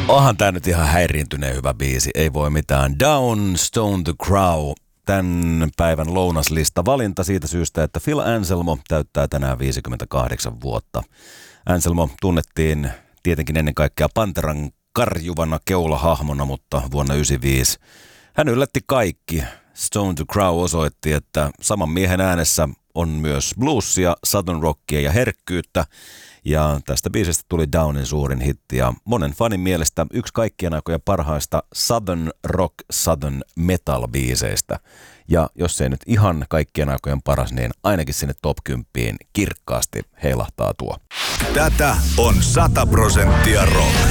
Onhan tää nyt ihan häiriintyneen hyvä biisi, ei voi mitään. Down, Stone to Crow, tämän päivän lounaslista valinta siitä syystä, että Phil Anselmo täyttää tänään 58 vuotta. Anselmo tunnettiin tietenkin ennen kaikkea Panteran karjuvana keulahahmona, mutta vuonna 1995 hän yllätti kaikki. Stone to Crow osoitti, että saman miehen äänessä on myös bluesia, southern rockia ja herkkyyttä. Ja tästä biisistä tuli Downin suurin hitti ja monen fanin mielestä yksi kaikkien aikojen parhaista southern rock, southern metal biiseistä. Ja jos ei nyt ihan kaikkien aikojen paras, niin ainakin sinne top 10 kirkkaasti heilahtaa tuo. Tätä on 100% rock.